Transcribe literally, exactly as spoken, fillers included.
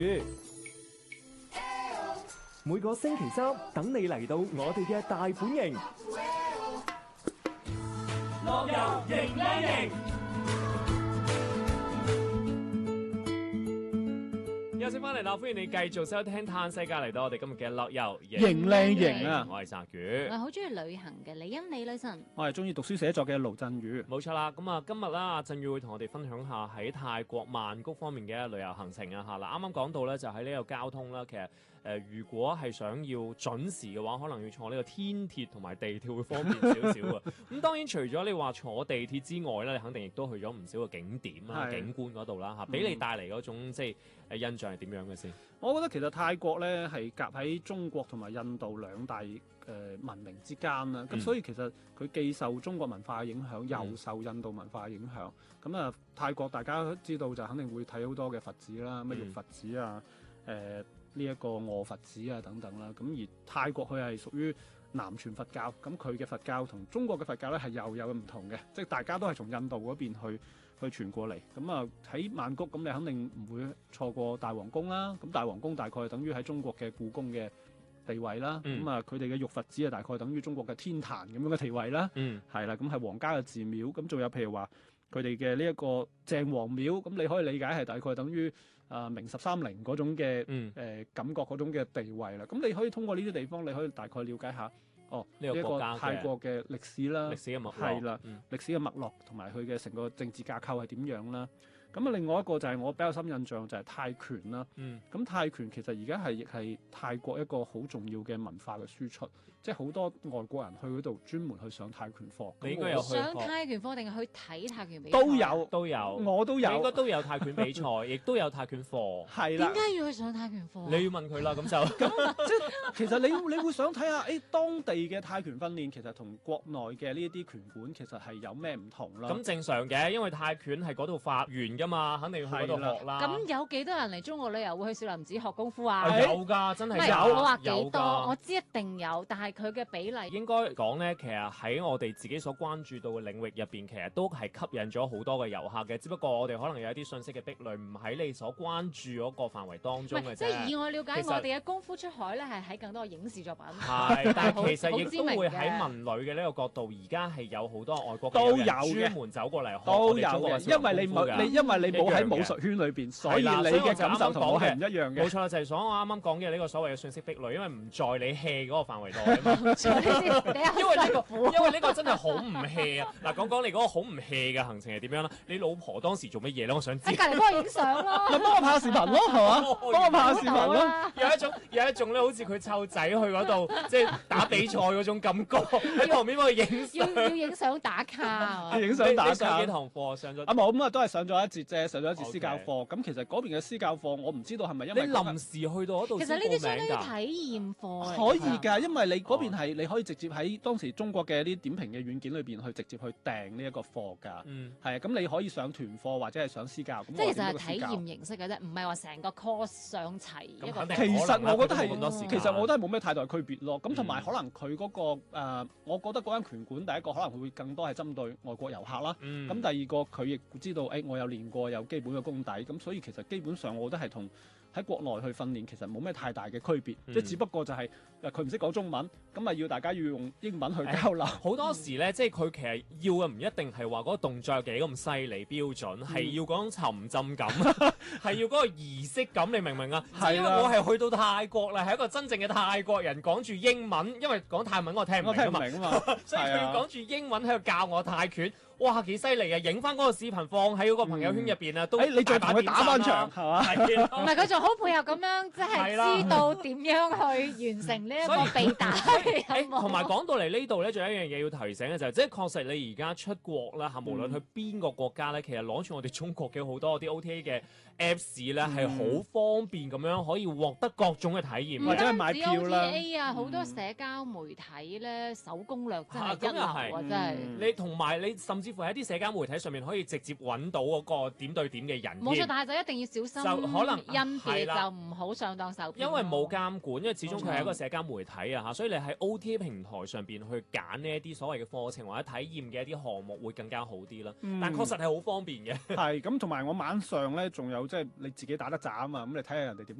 每個星期三等你嚟到我哋嘅大本營， 樂遊型靚型。又先翻嚟啦，歡迎你繼續收聽《嘆世界》，嚟到我哋今日嘅樂遊型靚型啊！ 我係澤宇， 我係好中意旅行嘅李欣李女神， 我係中意讀書寫作嘅盧振宇。 冇錯啦，咁啊今日啦，阿振宇會同我哋分享下喺泰國曼谷方面嘅旅遊行程啊嚇。嗱，啱啱講到咧，就喺呢個交通啦，其實誒、呃，如果係想要準時嘅話，可能要坐呢個天鐵同埋地鐵會方便少少啊。咁當然除咗你話坐地鐵之外咧，你肯定亦都去咗唔少嘅景點啦、景觀嗰度啦嚇，俾你帶嚟嗰種即係誒印象係點樣嘅先？ 我覺得其實泰國咧係夾喺中國同埋印度兩大誒、呃、文明之間啦，咁、嗯、所以其實佢既受中國文化嘅影響，又受印度文化嘅影響。咁、嗯、啊，泰國大家知道就肯定會睇好多嘅佛寺啦，咩玉佛寺啊，誒呢一個臥佛寺啊等等啦。咁而泰國佢係屬於南傳佛教，咁佢嘅佛教同中國嘅佛教咧係又有唔同嘅，即係大家都係從印度嗰邊去去傳過嚟。咁啊喺曼谷，咁你肯定唔會錯過大皇宮啦。咁大皇宮大概等於喺中國嘅故宮嘅地位啦。咁啊佢哋嘅玉佛寺啊，大概等於中國嘅天壇咁樣嘅地位啦。嗯，係啦，咁係皇家嘅寺廟。咁仲有譬如話佢哋嘅呢一個鄭王廟，咁你可以理解係大概等於啊明十三陵嗰種嘅誒、嗯呃、感覺嗰種嘅地位啦。咁你可以通過呢啲地方，你可以大概了解下。哦，呢、這個國家泰國嘅歷史啦，歷史嘅脈絡係啦，嗯、歷史嘅脈絡同埋佢嘅成個政治架構係點樣啦。咁啊，另外一個就係我比較深印象就係泰拳啦。嗯，咁泰拳其實而家係亦係泰國一個好重要嘅文化嘅輸出，即係好多外國人去嗰度專門去上泰拳課。 你應該有去上泰拳課定係去睇泰拳比賽？ 都有， 都有， 我都有。 你應該都有泰拳比賽，亦都有泰拳課。 係啦。 點解要去上泰拳課？ 你要問佢啦，咁就咁即係其實你你會想睇下，誒、欸、當地嘅泰拳訓練其實同國內嘅呢一啲拳館其實係有咩唔同啦？ 咁正常嘅，因為泰拳係嗰度發源㗎嘛，肯定要去嗰度學啦。 咁有幾多人嚟中國旅遊會去少林寺學功夫啊？ 啊有㗎，真係有。 我話幾多？我知一定有，但係佢嘅比例應該講咧，其實喺我哋自己所關注到嘅領域入邊，其實都係吸引咗好多嘅遊客嘅。只不過我哋可能有一啲信息嘅壁壘，唔喺你所關注嗰個範圍當中嘅啫。 即係以我了解，我哋嘅功夫出海咧係喺更多影視作品。 係，但係其實亦都會喺文旅嘅呢個角度，而家係有好多外國都有專門走過嚟學都有嘅，因為你冇你因為你冇喺武術圈裏邊，所以你嘅感受同我係唔一樣嘅。 冇錯啦，就係所我啱啱講嘅呢個所謂嘅信息壁壘，因為唔在你 hea 嗰個範圍內啊嘛。因為呢個因為呢個真係好唔 hea 啊！嗱，講講你嗰個好唔 hea 嘅行程係點樣啦？你老婆當時做乜嘢咧？我想知。 喺隔離幫我影相咯， 咪幫我拍視頻咯，係嘛？幫我拍視頻咯。 有一種有一種咧，好似佢湊仔去嗰度，即係打比賽嗰種感覺，喺旁邊幫佢影相。 要要影相打卡。 影相打卡。 上幾堂課上咗？ 啊冇，咁啊都係上咗一節啫，上咗一節私教課。咁其實嗰邊嘅私教課，我唔知道係咪因為你臨時去到嗰度先報名㗎？ 其實呢啲相當於體驗課。 可以㗎，因為你嗰邊係你可以直接喺當時中國嘅啲點評嘅軟件裏邊去直接去訂呢一個課㗎。嗯，係啊，咁你可以上團課或者係上私教。 即係其實係體驗形式嘅啫，唔係話成個 course 上齊一個。 其實我覺得係，其實我覺得係冇咩太大區別咯。咁同埋可能佢嗰個誒，我覺得嗰間拳館第一個可能會更多係針對外國遊客啦。咁第二個佢亦知道，誒我有練過有基本嘅功底，咁所以其實基本上我覺得係同喺國內去訓練其實冇咩太大嘅區別，即係只不過就係誒佢唔識講中文，咁咪要大家要用英文去交流。 好多時咧，即係佢其實要嘅唔一定係話嗰個動作有幾咁犀利標準，係要嗰種沉浸感，係要嗰個儀式感，你明唔明啊？係因為我係去到泰國啦，係一個真正嘅泰國人講住英文，因為講泰文我聽唔明啊嘛，所以佢要講住英文喺度教我泰拳。哇，幾犀利啊！影翻嗰個視頻放喺嗰個朋友圈入邊啊，都誒你再同佢打翻場係嘛？ 唔係佢仲好配合咁樣，即係知道點樣去完成呢一個被打嘅任務。 同埋講到嚟呢度咧，仲有一樣嘢要提醒嘅就係，即係確實你而家出國啦嚇，無論去邊個國家咧，其實攞住我哋中國嘅好多啲 O T A 嘅 Apps 咧，係好方便咁樣可以獲得各種嘅體驗， 或者係買票啦。 O T A 啊，好多社交媒體咧手攻略真係一流啊！真係你同埋你甚至至乎喺啲社交媒體上面可以直接揾到嗰個點對點嘅人。 冇錯，但係就一定要小心， 就可能甄別係啦就唔好上當受騙。 因為冇監管，因為始終佢係一個社交媒體啊嚇，所以你喺 O T A 平台上邊去揀呢一啲所謂嘅課程或者體驗嘅一啲項目會更加好啲啦。 嗯但確實係好方便嘅。 係咁，同埋我晚上咧仲有即係你自己打得雜啊嘛，咁你睇下人哋點